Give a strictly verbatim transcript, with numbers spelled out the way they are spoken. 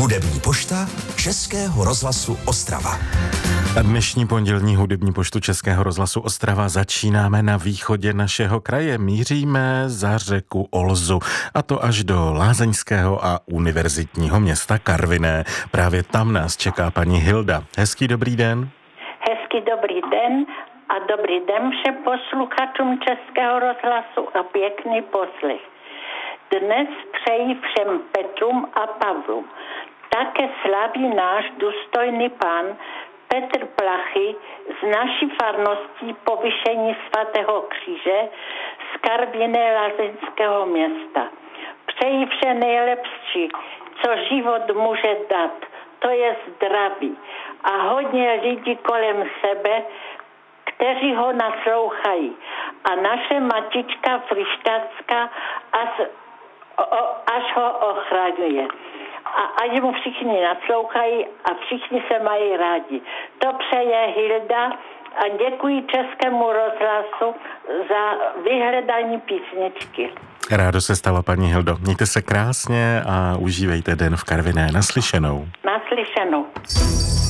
Hudební pošta Českého rozhlasu Ostrava. A dnešní pondělní hudební poštu Českého rozhlasu Ostrava začínáme na východě našeho kraje. Míříme za řeku Olzu, a to až do lázeňského a univerzitního města Karviné. Právě tam nás čeká paní Hilda. Hezký dobrý den. Hezký dobrý den a dobrý den všem posluchačům Českého rozhlasu a pěkný poslech. Dnes přeji všem Petrům a Pavlům. Také slaví náš důstojný pán Petr Plachy z naší farností Povyšení svatého kříže z Karviné lázeňského města. Přeji vše nejlepší, co život může dát, to je zdraví a hodně lidí kolem sebe, kteří ho naslouchají. A naše matička Fryštácká až, až ho ochraňuje. A ať mu všichni naslouchají a všichni se mají rádi. To přeje Hilda a děkuji Českému rozhlasu za vyhledání písničky. Rádo se stalo, paní Hildo. Mějte se krásně a užívejte den v Karviné. Naslyšenou. Naslyšenou.